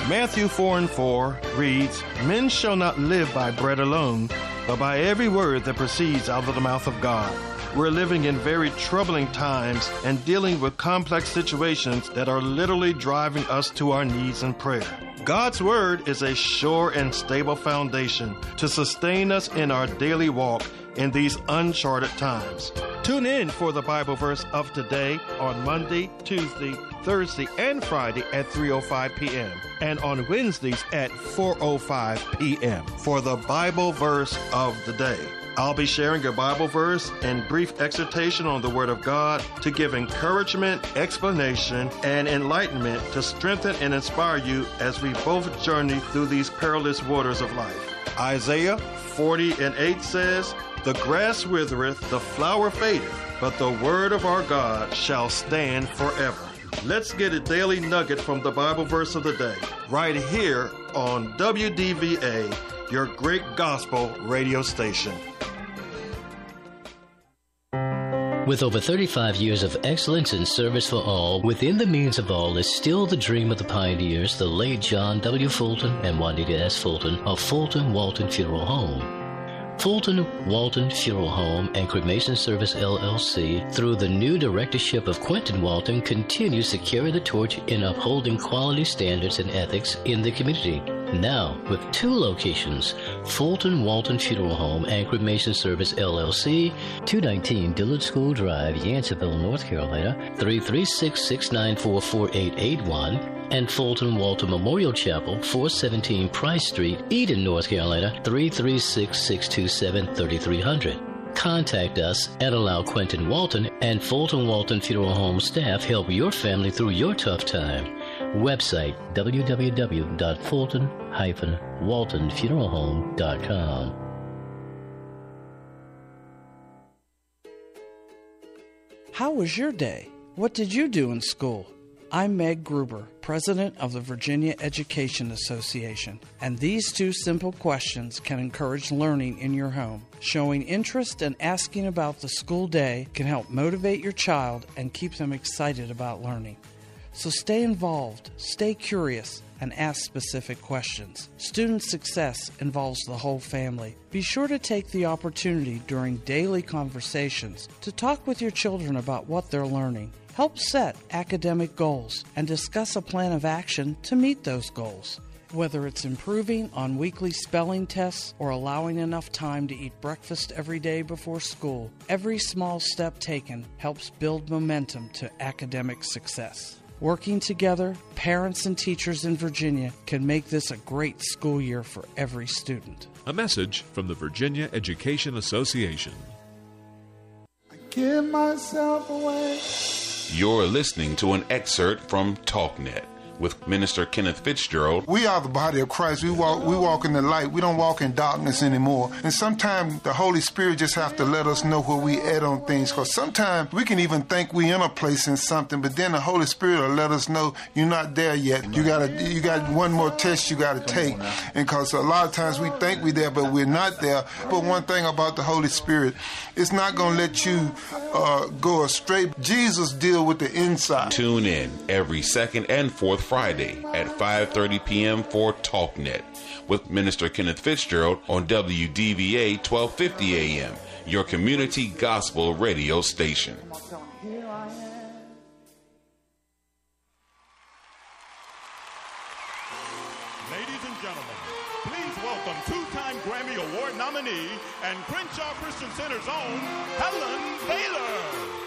Matthew 4:4 reads, "Men shall not live by bread alone, but by every word that proceeds out of the mouth of God." We're living in very troubling times and dealing with complex situations that are literally driving us to our knees in prayer. God's Word is a sure and stable foundation to sustain us in our daily walk in these uncharted times. Tune in for the Bible verse of today on Monday, Tuesday, Thursday, and Friday at 3:05 p.m. and on Wednesdays at 4:05 p.m. for the Bible verse of the day. I'll be sharing a Bible verse and brief exhortation on the Word of God to give encouragement, explanation, and enlightenment to strengthen and inspire you as we both journey through these perilous waters of life. Isaiah 40:8 says, "The grass withereth, the flower fadeth, but the word of our God shall stand forever." Let's get a daily nugget from the Bible verse of the day, right here on WDVA, your great gospel radio station. With over 35 years of excellence in service for all, within the means of all is still the dream of the pioneers, the late John W. Fulton and Juanita S. Fulton of Fulton Walton Funeral Home. Fulton Walton Funeral Home and Cremation Service LLC, through the new directorship of Quentin Walton, continues to carry the torch in upholding quality standards and ethics in the community. Now, with 2 locations, Fulton Walton Funeral Home and Cremation Service LLC, 219 Dillard School Drive, Yanceyville, North Carolina, 336-694-4881, and Fulton Walton Memorial Chapel, 417 Price Street, Eden, North Carolina, 336-627-3300. Contact us and allow Quentin Walton and Fulton Walton Funeral Home staff help your family through your tough time. Website www.fulton-waltonfuneralhome.com. How was your day? What did you do in school? I'm Meg Gruber, president of the Virginia Education Association, and these 2 simple questions can encourage learning in your home. Showing interest and asking about the school day can help motivate your child and keep them excited about learning. So stay involved, stay curious, and ask specific questions. Student success involves the whole family. Be sure to take the opportunity during daily conversations to talk with your children about what they're learning. Help set academic goals and discuss a plan of action to meet those goals. Whether it's improving on weekly spelling tests or allowing enough time to eat breakfast every day before school, every small step taken helps build momentum to academic success. Working together, parents and teachers in Virginia can make this a great school year for every student. A message from the Virginia Education Association. I give myself away. You're listening to an excerpt from TalkNet with Minister Kenneth Fitzgerald. We are the body of Christ. We walk in the light. We don't walk in darkness anymore. And sometimes the Holy Spirit just have to let us know where we at on things. Because sometimes we can even think we in a place in something, but then the Holy Spirit will let us know you're not there yet. You got one more test you got to take. And because a lot of times we think we're there, but we're not there. But one thing about the Holy Spirit, it's not going to let you go astray. Jesus deal with the inside. Tune in every second and fourth Friday at 5:30 p.m. for TalkNet with Minister Kenneth Fitzgerald on WDVA 1250 AM, your community gospel radio station. Ladies and gentlemen, please welcome 2-time Grammy Award nominee and Crenshaw Christian Center's own Helen Baylor.